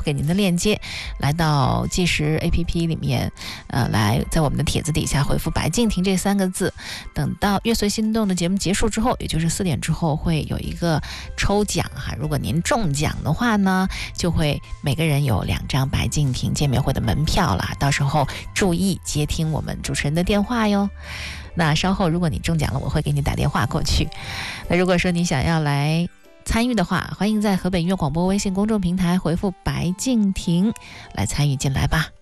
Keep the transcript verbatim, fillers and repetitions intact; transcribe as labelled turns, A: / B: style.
A: 给您的链接，来到计时 A P P 里面，呃，来在我们的帖子底下回复白敬亭这三个字。等到乐随心动的节目结束之后，也就是四点之后会有一个抽奖哈，如果您中奖的话呢，就会每个人有两张白敬亭见面会的门票啦，到时候注意接听我们主持人的电话哟。那稍后如果你中奖了，我会给你打电话过去。那如果说你想要来参与的话，欢迎在河北音乐广播微信公众平台回复白敬亭来参与进来吧。